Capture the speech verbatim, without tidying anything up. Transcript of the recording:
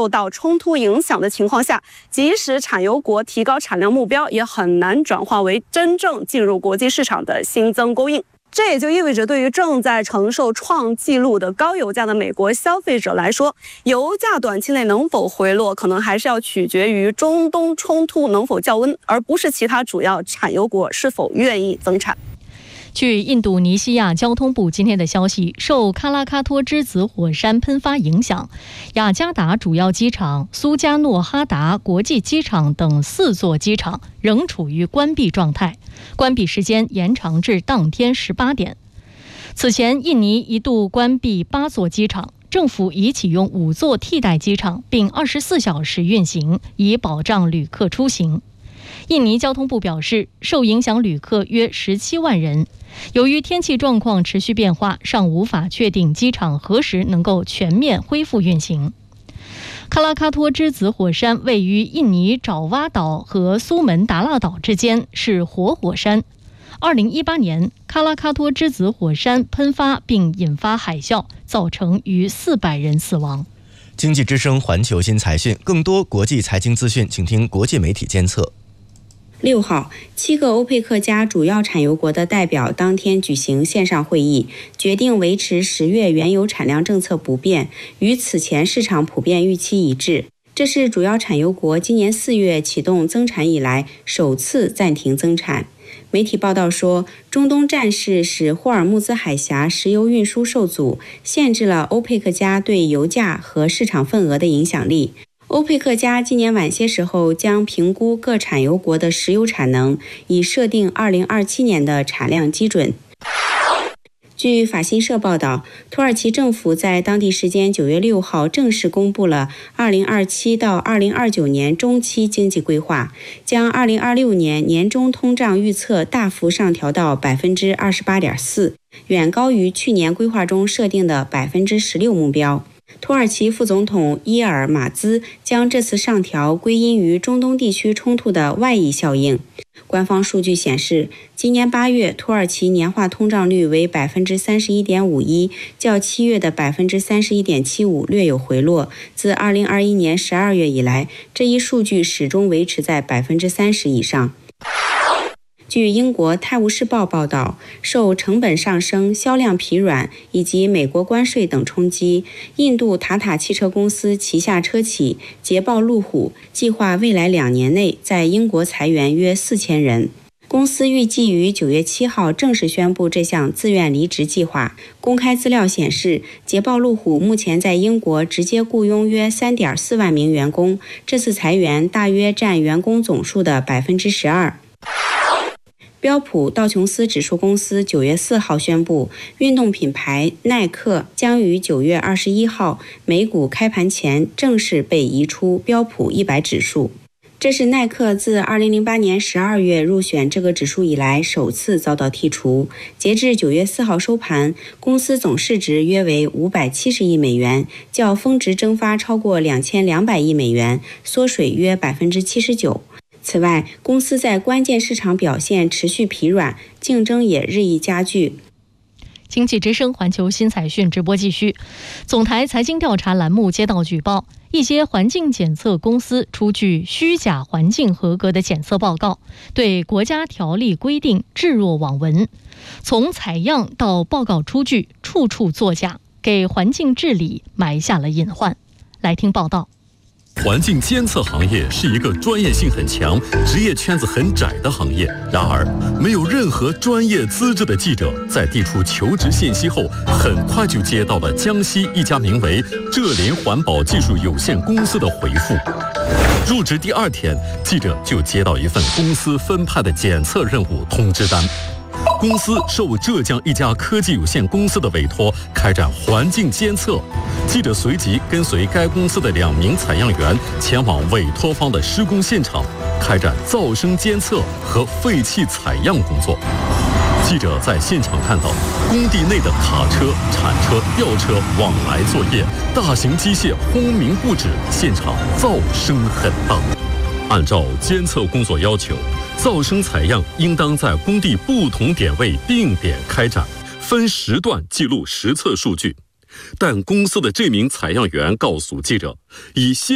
受到冲突影响的情况下，即使产油国提高产量目标，也很难转化为真正进入国际市场的新增供应。这也就意味着，对于正在承受创纪录的高油价的美国消费者来说，油价短期内能否回落，可能还是要取决于中东冲突能否降温，而不是其他主要产油国是否愿意增产。 据印度尼西亚交通部今天的消息，受喀拉喀托之子火山喷发影响，雅加达主要机场、苏加诺哈达国际机场等四座机场仍处于关闭状态，关闭时间延长至当天十八点。此前，印尼一度关闭八座机场，政府已启用五座替代机场，并二十四小时运行，以保障旅客出行。印尼交通部表示，受影响旅客约十七万人。由于天气状况持续变化，尚无法确定机场何时能够全面恢复运行。喀拉喀托之子火山位于印尼爪哇岛和苏门答腊岛之间，是活火山。二零一八年，喀拉喀托之子火山喷发并引发海啸，造成逾四百人死亡。 经济之声环球新财讯，更多国际财经资讯，请听国际媒体监测。 六号，七个欧佩克加主要产油国的代表当天举行线上会议，决定维持十月原油产量政策不变，与此前市场普遍预期一致。这是主要产油国今年四月启动增产以来首次暂停增产。媒体报道说，中东战事使霍尔木兹海峡石油运输受阻，限制了欧佩克加对油价和市场份额的影响力。欧佩克加今年晚些时候将评估各产油国的石油产能，以设定二零二七年的产量基准。据法新社报道，土耳其政府在当地时间九月六号正式公布了二零二七到二零二九年中期经济规划，将二零二六年年中通胀预测大幅上调到百分之二十八点四，远高于去年规划中设定的百分之十六目标。土耳其副总统伊尔马兹将这次上调归因于中东地区冲突的外溢效应。官方数据显示，今年八月土耳其年化通胀率为百分之三十一点五一，较七月的百分之三十一点七五略有回落。自二零二一年十二月以来，这一数据始终维持在百分之三十以上。据英国《泰晤士报》报道，受成本上升、销量疲软以及美国关税等冲击，印度塔塔汽车公司旗下车企捷豹路虎计划未来两年内在英国裁员约四千人。公司预计于九月七号正式宣布这项自愿离职计划。公开资料显示，捷豹路虎目前在英国直接雇佣约 三点四万名员工，这次裁员大约占员工总数的百分之十二。标普道琼斯指数公司九月四号宣布，运动品牌耐克将于九月二十一号美股开盘前正式被移出标普一百指数。这是耐克自二零零八年十二月入选这个指数以来首次遭到剔除。截至九月四号收盘，公司总市值约为五百七十亿美元，较峰值蒸发超过两千两百亿美元，缩水约百分之七十九。此外，公司在关键市场表现持续疲软，竞争也日益加剧。 经济之声环球新财讯直播继续。总台财经调查栏目接到举报，一些环境检测公司出具虚假环境合格的检测报告，对国家条例规定置若罔闻，从采样到报告出具，处处作假，给环境治理埋下了隐患。来听报道。 环境监测行业是一个专业性很强、职业圈子很窄的行业。然而，没有任何专业资质的记者在递出求职信息后，很快就接到了江西一家名为浙联环保技术有限公司的回复。入职第二天，记者就接到一份公司分派的检测任务通知单。公司受浙江一家科技有限公司的委托，开展环境监测。记者随即跟随该公司的两名采样员前往委托方的施工现场，开展噪声监测和废气采样工作。记者在现场看到工地内的卡车、铲车、吊车往来作业，大型机械轰鸣不止，现场噪声很大。按照监测工作要求，噪声采样应当在工地不同点位定点开展，分时段记录实测数据。但公司的这名采样员告诉记者，以现